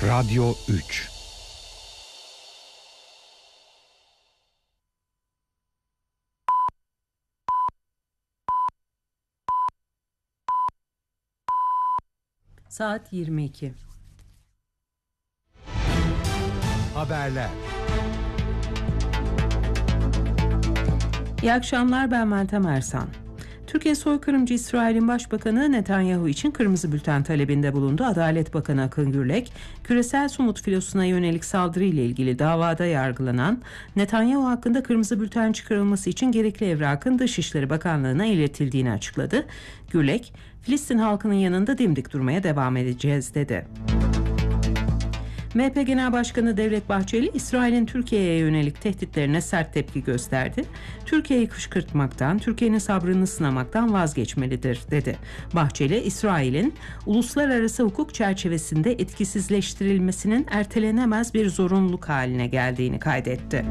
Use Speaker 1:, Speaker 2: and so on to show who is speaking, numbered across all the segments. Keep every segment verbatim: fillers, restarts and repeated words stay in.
Speaker 1: Radyo üç.
Speaker 2: Saat yirmi iki.
Speaker 1: Haberler.
Speaker 2: İyi akşamlar, ben Meltem Ersan. Türkiye soykırımcı İsrail'in Başbakanı Netanyahu için kırmızı bülten talebinde bulundu. Adalet Bakanı Akın Gürlek, küresel somut filosuna yönelik saldırı ile ilgili davada yargılanan Netanyahu hakkında kırmızı bülten çıkarılması için gerekli evrakın Dışişleri Bakanlığı'na iletildiğini açıkladı. Gürlek, Filistin halkının yanında dimdik durmaya devam edeceğiz dedi. M H P Genel Başkanı Devlet Bahçeli, İsrail'in Türkiye'ye yönelik tehditlerine sert tepki gösterdi. Türkiye'yi kışkırtmaktan, Türkiye'nin sabrını sınamaktan vazgeçmelidir, dedi. Bahçeli, İsrail'in uluslararası hukuk çerçevesinde etkisizleştirilmesinin ertelenemez bir zorunluluk haline geldiğini kaydetti.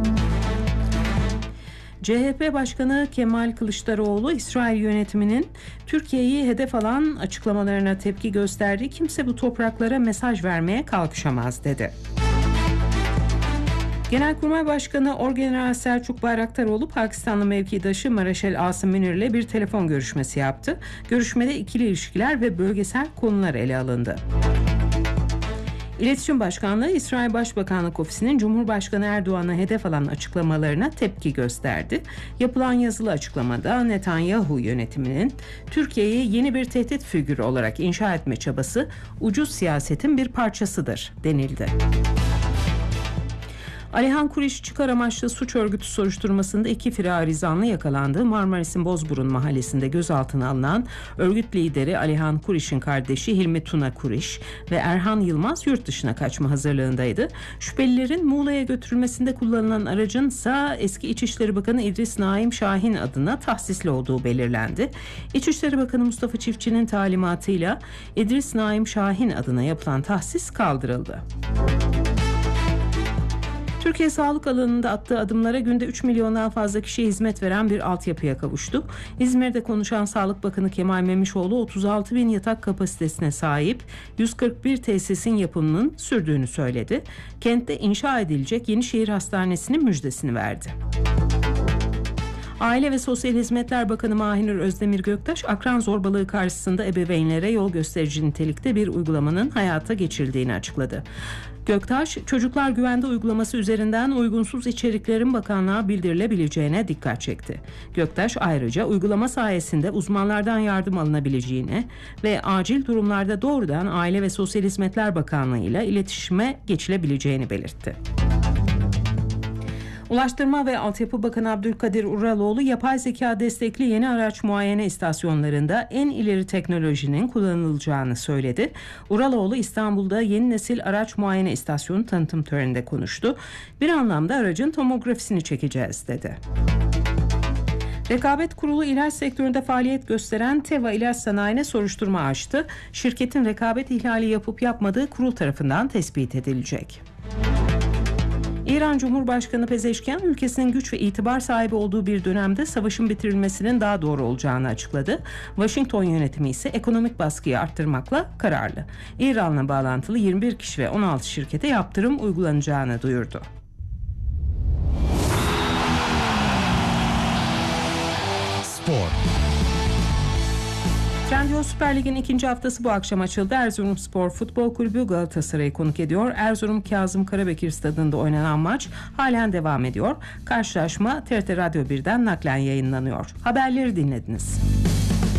Speaker 2: C H P Başkanı Kemal Kılıçdaroğlu, İsrail yönetiminin Türkiye'yi hedef alan açıklamalarına tepki gösterdi. Kimse bu topraklara mesaj vermeye kalkışamaz, dedi. Genelkurmay Başkanı Orgeneral Selçuk Bayraktaroğlu, Pakistanlı mevkidaşı Mareşal Asım Münir ile bir telefon görüşmesi yaptı. Görüşmede ikili ilişkiler ve bölgesel konular ele alındı. İletişim Başkanlığı, İsrail Başbakanlık Ofisi'nin Cumhurbaşkanı Erdoğan'a hedef alan açıklamalarına tepki gösterdi. Yapılan yazılı açıklamada Netanyahu yönetiminin Türkiye'yi yeni bir tehdit figürü olarak inşa etme çabası ucuz siyasetin bir parçasıdır denildi. Alihan Kuriş çıkar amaçlı suç örgütü soruşturmasında iki firari zanlı yakalandı. Marmaris'in Bozburun mahallesinde gözaltına alınan örgüt lideri Alihan Kuriş'in kardeşi Hilmi Tuna Kuriş ve Erhan Yılmaz yurt dışına kaçma hazırlığındaydı. Şüphelilerin Muğla'ya götürülmesinde kullanılan aracın ise eski İçişleri Bakanı İdris Naim Şahin adına tahsisli olduğu belirlendi. İçişleri Bakanı Mustafa Çiftçi'nin talimatıyla İdris Naim Şahin adına yapılan tahsis kaldırıldı. Türkiye sağlık alanında attığı adımlara günde üç milyondan fazla kişiye hizmet veren bir altyapıya kavuştu. İzmir'de konuşan Sağlık Bakanı Kemal Memişoğlu, otuz altı bin yatak kapasitesine sahip yüz kırk bir tesisin yapımının sürdüğünü söyledi. Kentte inşa edilecek Yenişehir Hastanesi'nin müjdesini verdi. Aile ve Sosyal Hizmetler Bakanı Mahir Özdemir Göktaş, akran zorbalığı karşısında ebeveynlere yol gösterici nitelikte bir uygulamanın hayata geçirildiğini açıkladı. Göktaş, çocuklar güvende uygulaması üzerinden uygunsuz içeriklerin bakanlığa bildirilebileceğine dikkat çekti. Göktaş ayrıca uygulama sayesinde uzmanlardan yardım alınabileceğini ve acil durumlarda doğrudan Aile ve Sosyal Hizmetler Bakanlığı ile iletişime geçilebileceğini belirtti. Ulaştırma ve Altyapı Bakanı Abdülkadir Uraloğlu, yapay zeka destekli yeni araç muayene istasyonlarında en ileri teknolojinin kullanılacağını söyledi. Uraloğlu, İstanbul'da yeni nesil araç muayene istasyonu tanıtım töreninde konuştu. Bir anlamda aracın tomografisini çekeceğiz, dedi. Rekabet Kurulu ilaç sektöründe faaliyet gösteren Teva İlaç Sanayi'ne soruşturma açtı. Şirketin rekabet ihlali yapıp yapmadığı kurul tarafından tespit edilecek. İran Cumhurbaşkanı Pezeşkian, ülkesinin güç ve itibar sahibi olduğu bir dönemde savaşın bitirilmesinin daha doğru olacağını açıkladı. Washington yönetimi ise ekonomik baskıyı arttırmakla kararlı. İran'la bağlantılı yirmi bir kişi ve on altı şirkete yaptırım uygulanacağını duyurdu.
Speaker 1: Spor.
Speaker 2: Trendyol Süper Lig'in ikinci haftası bu akşam açıldı. Erzurumspor Futbol Kulübü Galatasaray'ı konuk ediyor. Erzurum Kazım Karabekir Stadı'nda oynanan maç halen devam ediyor. Karşılaşma T R T Radyo birden naklen yayınlanıyor. Haberleri dinlediniz.